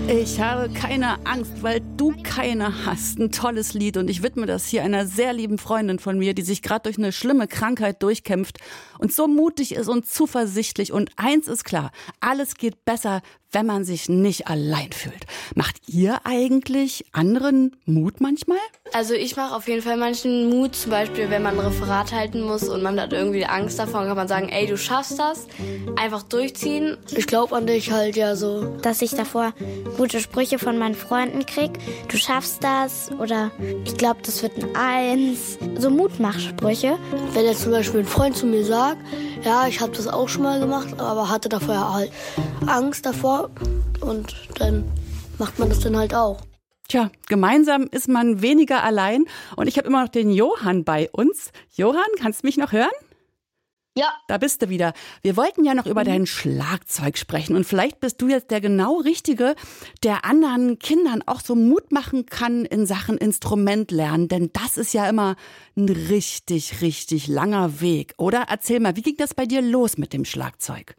Ich habe keine Angst, weil du keine hast. Ein tolles Lied und ich widme das hier einer sehr lieben Freundin von mir, die sich gerade durch eine schlimme Krankheit durchkämpft und so mutig ist und zuversichtlich. Und eins ist klar, alles geht besser, wenn man sich nicht allein fühlt. Macht ihr eigentlich anderen Mut manchmal? Also ich mache auf jeden Fall manchen Mut, zum Beispiel wenn man ein Referat halten muss und man hat irgendwie Angst davor, kann man sagen, ey, du schaffst das, einfach durchziehen. Ich glaube an dich halt ja so. Dass ich davor gute Sprüche von meinen Freunden krieg, du schaffst das oder ich glaube, das wird ein 1. So Mutmachsprüche. Wenn jetzt zum Beispiel ein Freund zu mir sagt, ja, ich habe das auch schon mal gemacht, aber hatte davor halt Angst davor und dann macht man das dann halt auch. Tja, gemeinsam ist man weniger allein und ich habe immer noch den Johann bei uns. Johann, kannst du mich noch hören? Ja. Da bist du wieder. Wir wollten ja noch über dein Schlagzeug sprechen und vielleicht bist du jetzt der genau Richtige, der anderen Kindern auch so Mut machen kann in Sachen Instrument lernen, denn das ist ja immer ein richtig, richtig langer Weg, oder? Erzähl mal, wie ging das bei dir los mit dem Schlagzeug?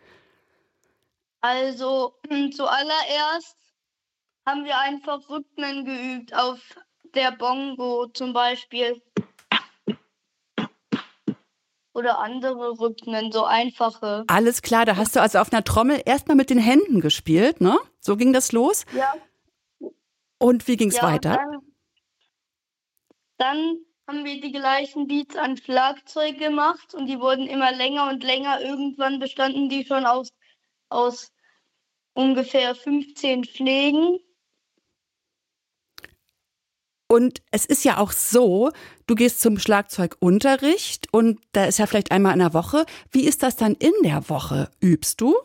Also zuallererst haben wir einfach Rhythmen geübt auf der Bongo zum Beispiel. Oder andere Rhythmen, so einfache. Alles klar, da hast du also auf einer Trommel erstmal mit den Händen gespielt, ne? So ging das los? Ja. Und wie ging's weiter? Dann haben wir die gleichen Beats an Schlagzeug gemacht und die wurden immer länger und länger. Irgendwann bestanden die schon aus ungefähr 15 Schlägen. Und es ist ja auch so, du gehst zum Schlagzeugunterricht und da ist ja vielleicht einmal in der Woche. Wie ist das dann in der Woche? Übst du?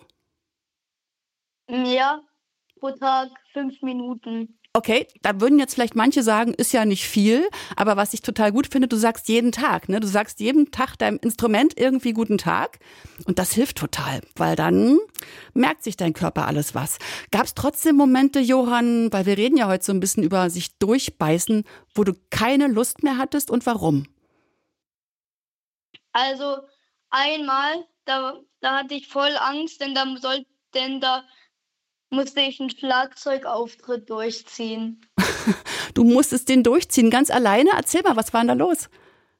Ja, pro Tag 5 Minuten. Okay, da würden jetzt vielleicht manche sagen, ist ja nicht viel, aber was ich total gut finde, du sagst jeden Tag, ne? Du sagst jeden Tag deinem Instrument irgendwie guten Tag und das hilft total, weil dann merkt sich dein Körper alles was. Gab es trotzdem Momente, Johann, weil wir reden ja heute so ein bisschen über sich durchbeißen, wo du keine Lust mehr hattest und warum? Also einmal, da hatte ich voll Angst, denn da musste ich einen Schlagzeugauftritt durchziehen. Du musstest den durchziehen, ganz alleine? Erzähl mal, was war denn da los?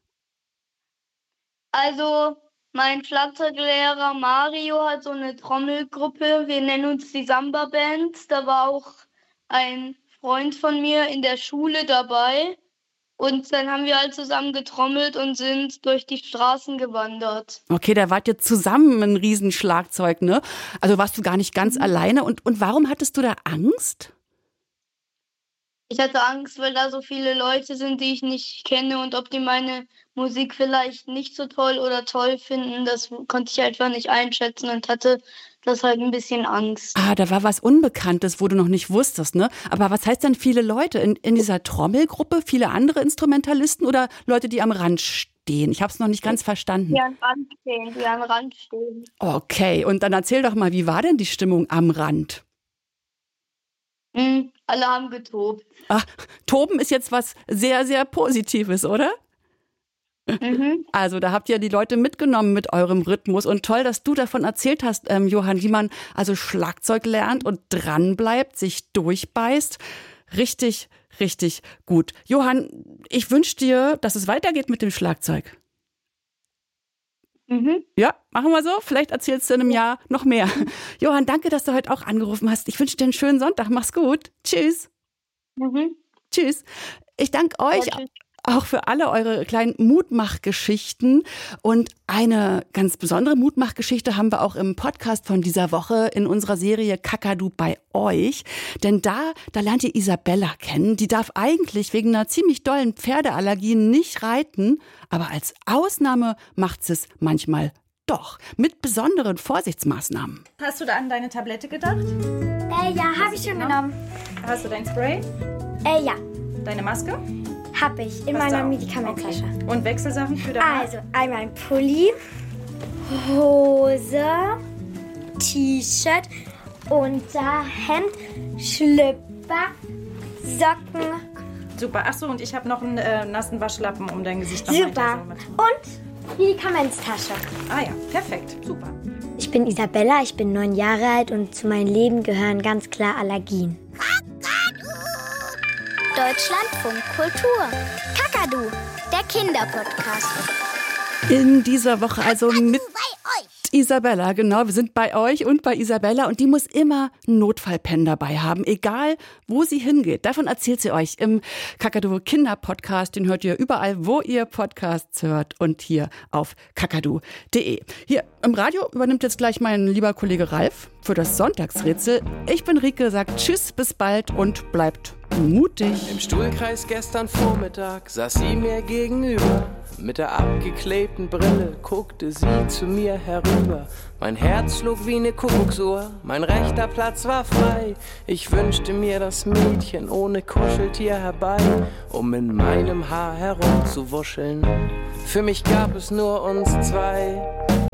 Also, mein Schlagzeuglehrer Mario hat so eine Trommelgruppe. Wir nennen uns die Samba-Band. Da war auch ein Freund von mir in der Schule dabei. Und dann haben wir halt zusammen getrommelt und sind durch die Straßen gewandert. Okay, da wart ihr zusammen ein Riesenschlagzeug, ne? Also warst du gar nicht ganz alleine. Und warum hattest du da Angst? Ich hatte Angst, weil da so viele Leute sind, die ich nicht kenne und ob die meine Musik vielleicht nicht so toll oder toll finden, das konnte ich einfach nicht einschätzen und hatte das halt ein bisschen Angst. Ah, da war was Unbekanntes, wo du noch nicht wusstest, ne? Aber was heißt denn viele Leute in dieser Trommelgruppe? Viele andere Instrumentalisten oder Leute, die am Rand stehen? Ich habe es noch nicht ganz verstanden. Die am Rand stehen. Okay, und dann erzähl doch mal, wie war denn die Stimmung am Rand? Alle haben getobt. Ach, Toben ist jetzt was sehr, sehr Positives, oder? Also da habt ihr die Leute mitgenommen mit eurem Rhythmus und toll, dass du davon erzählt hast, Johann, wie man also Schlagzeug lernt und dranbleibt, sich durchbeißt. Richtig, richtig gut. Johann, ich wünsche dir, dass es weitergeht mit dem Schlagzeug. Ja, machen wir so. Vielleicht erzählst du in einem Jahr noch mehr. Johann, danke, dass du heute auch angerufen hast. Ich wünsche dir einen schönen Sonntag. Mach's gut. Tschüss. Tschüss. Ich danke euch. Ja, tschüss. Auch für alle eure kleinen Mutmachgeschichten. Und eine ganz besondere Mutmachgeschichte haben wir auch im Podcast von dieser Woche in unserer Serie Kakadu bei euch. Denn da lernt ihr Isabella kennen. Die darf eigentlich wegen einer ziemlich dollen Pferdeallergie nicht reiten. Aber als Ausnahme macht sie es manchmal doch. Mit besonderen Vorsichtsmaßnahmen. Hast du da an deine Tablette gedacht? Ja, habe ich schon genommen. Hast du dein Spray? Ja, Deine Maske? habe ich in Hast du meiner auch? Medikamententasche. Okay. Und Wechselsachen für danach? Also einmal ein Pulli, Hose, T-Shirt, Unterhemd, Schlüpper, Socken. Super. Achso, und ich habe noch einen nassen Waschlappen, um dein Gesicht noch Super. Und Medikamentstasche. Ah ja, perfekt. Super. Ich Ich bin Isabella, ich bin 9 Jahre alt und zu meinem Leben gehören ganz klar Allergien. Deutschlandfunk Kultur. Kakadu, der Kinderpodcast. In dieser Woche also mit Isabella, genau, wir sind bei euch und bei Isabella und die muss immer einen Notfallpen dabei haben, egal wo sie hingeht. Davon erzählt sie euch im Kakadu Kinderpodcast, den hört ihr überall, wo ihr Podcasts hört und hier auf kakadu.de. Hier im Radio übernimmt jetzt gleich mein lieber Kollege Ralf für das Sonntagsrätsel. Ich bin Rike, sagt tschüss, bis bald und bleibt mutig. Im Stuhlkreis gestern Vormittag saß sie mir gegenüber. Mit der abgeklebten Brille guckte sie zu mir herüber. Mein Herz schlug wie eine Kuckucksuhr, mein rechter Platz war frei. Ich wünschte mir das Mädchen ohne Kuscheltier herbei, um in meinem Haar herumzuwuscheln. Für mich gab es nur uns zwei.